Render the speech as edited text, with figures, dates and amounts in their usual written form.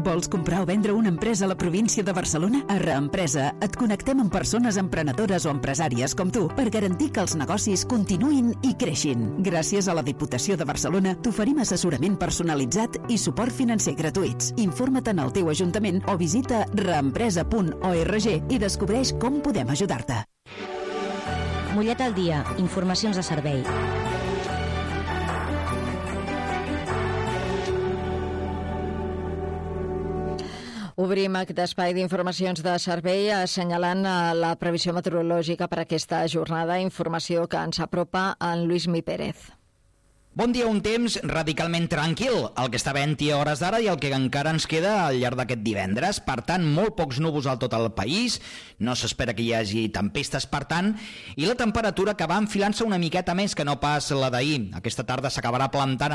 Vols comprar o vendre una empresa a la província de Barcelona? A Reempresa et connectem amb persones emprenedores o empresàries com tu per garantir que els negocis continuïn i creixin. Gràcies a la Diputació de Barcelona t'oferim assessorament personalitzat i suport financer gratuïts. Informa't en el teu ajuntament o visita reempresa.org i descobreix com podem ajudar-te. Mollet al dia. Informacions de servei. Obrim aquest espai d'informacions de servei assenyalant la previsió meteorològica per aquesta jornada, informació que ens apropa en Lluís Mi Pérez. Bon dia, un temps radicalment tranquil, el que està havent-hi a hores d'ara i el que encara ens queda al llarg d'aquest divendres. Per tant, molt pocs núvols al tot el país, no s'espera que hi hagi tempestes, per tant, i la temperatura que va enfilant-se una miqueta més que no pas la d'ahir. Aquesta tarda s'acabarà plantant